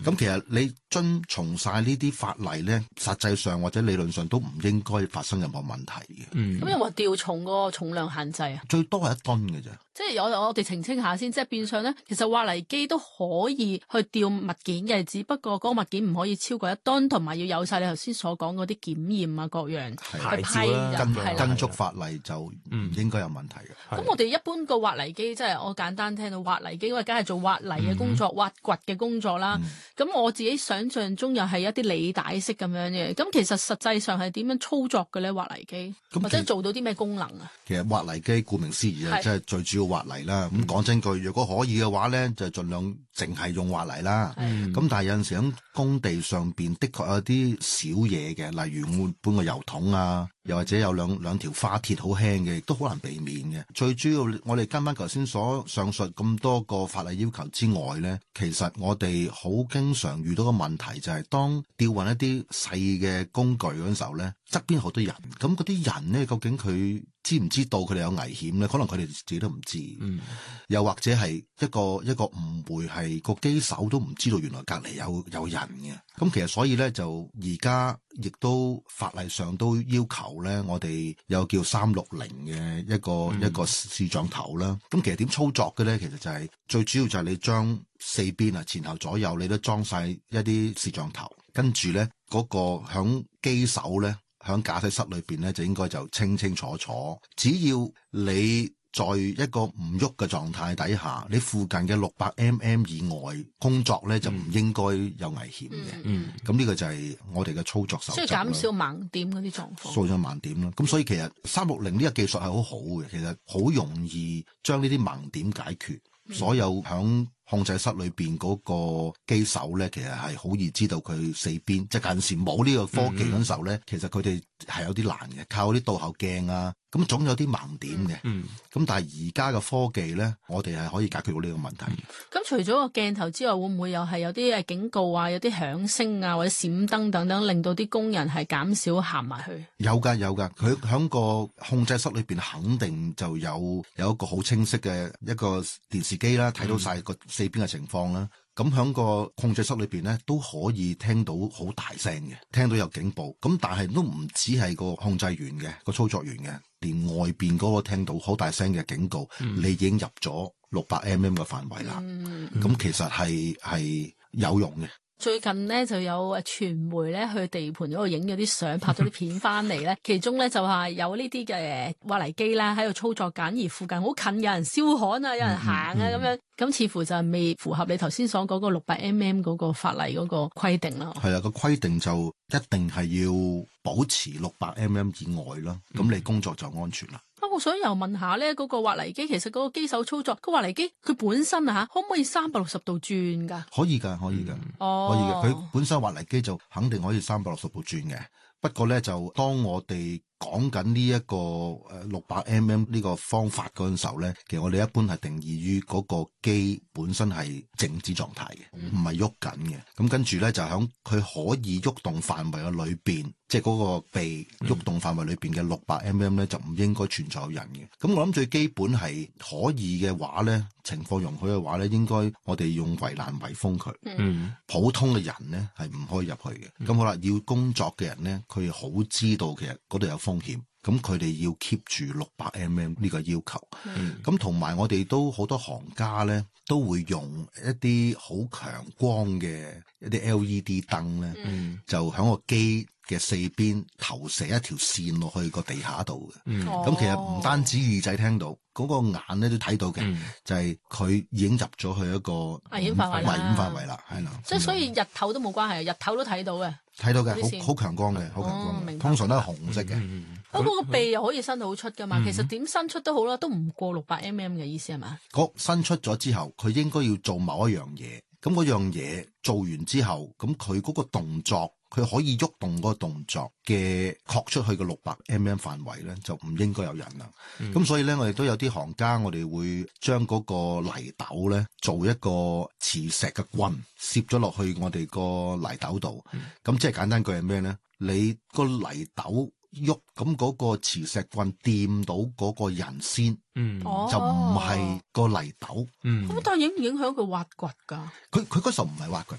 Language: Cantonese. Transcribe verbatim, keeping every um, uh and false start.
咁其實你遵從晒呢啲法例咧，實際上或者理論上都唔應該發生任何問題嘅。 嗯， 咁有冇調重嗰個重量限制啊？ 最多係一噸嘅啫。 即係我我哋澄清下先，即係變相咧，其實挖泥機都可以去吊物件嘅，只不過嗰個物件唔可以超過一噸，同埋要有晒你頭先所講嗰啲檢驗啊各樣牌去批照啦跟係啦跟足法例就唔應該有問題嘅。 咁我哋一般個挖泥機，即係我簡單聽到挖泥機，因為梗係做挖泥嘅工作、挖掘嘅工作啦。咁、嗯、我自己想象中又係一啲履帶式咁樣嘅。咁其實實際上係點樣操作嘅咧？挖泥機或者做到啲咩功能啊？ 其實挖泥機顧名思義啊，即係最主要挖泥啦。咁講真句，如果可以嘅話咧，就盡量淨係用挖泥啦。咁但係有陣時喺工地上邊的確有啲小嘢嘅，例如我搬個油桶啊，又或者有兩兩條花鐵好輕嘅，亦都好難避免嘅。最主要我哋跟翻頭先所上述咁多個法例要求之外咧，其實我哋好經常遇到個問題就係當吊運一啲細嘅工具嗰陣時候咧，側邊好多人，咁嗰啲人咧究竟佢知唔知道佢哋有危險咧？可能佢哋自己都唔知，嗯，又或者係一個一個誤會，係個機手都唔知道原來隔離有有人嘅。咁其實所以咧就而家亦都法例上都要求咧，我哋有叫三六零嘅一個、嗯、一個視像頭啦。咁其實點操作嘅咧？其實就係、是、最主要就係你將四邊啊前後左右你都裝晒一啲視像頭，跟住咧嗰個響機手咧。喺駕駛室裏邊咧，就應該就清清楚楚。只要你在一個唔喐嘅狀態底下，你附近嘅六百 mm 以外工作咧，就唔應該有危險嘅。嗯，咁呢個就係我哋嘅操作手則。 即係減少盲點嗰啲狀況。 減少盲點啦。咁所以其實三六零呢個技術係好好嘅，其實好容易將呢啲盲點解決。嗯、所有響控制室裏邊嗰個機手咧，其實係好易知道佢四邊，即係近時冇呢個科技嗰時候咧，嗯、其實佢哋係有啲難嘅，靠啲倒後鏡啊，咁總有啲盲點嘅。嗯，咁但係而家嘅科技咧，我哋係可以解決到呢個問題。 咁、嗯、除咗個鏡頭之外，會唔會又係有啲誒警告啊，有啲響聲啊，或者閃燈等等，令到啲工人係減少行埋去？有噶有噶，佢響個控制室裏邊肯定就有有一個好清晰嘅一個電視機啦，睇到晒個四邊嘅情況啦。咁響個控制室裏邊咧，都可以聽到好大聲嘅，聽到有警報。咁但係都唔止係個控制員嘅，個操作員嘅，連外邊嗰個聽到好大聲嘅警告，嗯、你已經入咗六百 mm 嘅範圍啦。咁、嗯、其實係係有用嘅。 最近呢，就有誒傳媒咧去地盤嗰度影咗啲相，拍咗啲片翻嚟咧。其中咧就係有呢啲嘅挖泥機啦喺度操作緊，而附近好近有人燒焊啊，有人行啊咁、嗯嗯、樣。咁似乎就係未符合你頭先所講個六百 mm 嗰個法例嗰個規定啦。係啊，個規定就一定係要保持六百 mm 以外啦，咁、嗯、你工作就安全啦。啊，我想又問下咧，嗰、嗰個挖泥機其實嗰個機手操作，個挖泥機佢本身啊吓，可唔可以三百六十度轉噶？可以噶，可以噶，哦、可以嘅。佢本身挖泥機就肯定可以三百六十度轉嘅。不過咧，就當我哋講緊呢一個誒六百 mm 呢個方法嗰陣時候咧，其實我哋一般係定義於嗰個機本身係靜止狀態嘅，唔係喐緊嘅。咁跟住咧就響佢可以喐動範圍嘅裏邊，即係嗰個被喐動範圍裏邊嘅六百 mm 咧，就唔應該存在有人嘅。咁我諗最基本係可以嘅話咧，情況容許嘅話咧，應該我哋用圍欄圍封佢。嗯，普通嘅人咧係唔可以入去嘅。咁好啦，要工作嘅人咧，佢好知道其實嗰度有風險，咁佢哋要 keep 住六百 mm 呢個要求。咁同埋我哋都好多行家咧，都會用一啲好強光嘅一啲 L E D 燈咧，嗯、就喺個機嘅四邊投射一條線落去個地下度嘅。咁、嗯、其實唔單止耳仔聽到，嗰、嗰個眼咧都睇到嘅，嗯、就係佢已經入咗去一個危險範圍啦。危險範圍啦，係啦。即係所以日頭都冇關係，日頭都睇到嘅。睇到嘅，好好強光嘅，好強光嘅，通常都係紅色嘅。不過個鼻又可以伸到好出噶嘛，嗯、其實點伸出都好啦，都唔過六百 mm 嘅意思係嘛？嗰伸出咗之後，佢應該要做某一樣嘢，咁嗰樣嘢做完之後，咁佢嗰個動作，佢可以喐動嗰個動作嘅擴出去嘅六百 mm 範圍咧，就唔應該有人啦。咁、嗯、所以咧，我哋都有啲行家，我哋會將嗰個泥斗咧做一個磁石嘅棍，攝咗落去我哋個泥斗度。咁、嗯、即係簡單句係咩咧？你個泥斗喐，咁嗰個磁石棍掂到嗰個人先，嗯，就唔係個泥斗，嗯。咁但係影唔影響佢挖掘噶？佢佢嗰時候唔係挖掘，